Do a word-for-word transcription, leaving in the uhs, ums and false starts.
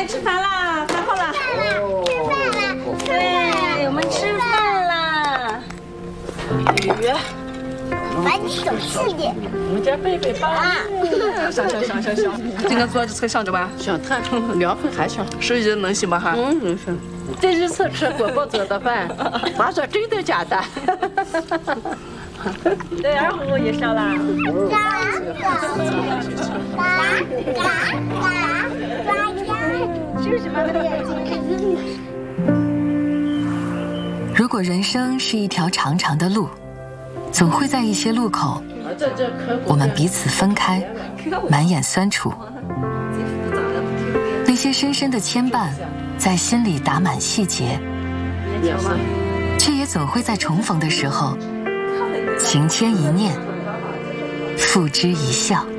吃饭啦，饭好了。 吃饭了， 对，我们吃饭啦。 鱼， 把你手吃的。 我们家贝贝吧。 香香香香香。今天做这菜香着吧？ 香太，凉粉还香。 手艺能行吧哈？ 嗯，能行。这一次吃果宝做的饭，妈说真的假的？ 对，二胡也烧啦。就是妈妈的眼睛。 如果人生是一条长长的路，总会在一些路口，我们彼此分开，满眼酸楚。那些深深的牵绊，在心里打满细结，却也总会在重逢的时候，情牵一念，付之一笑。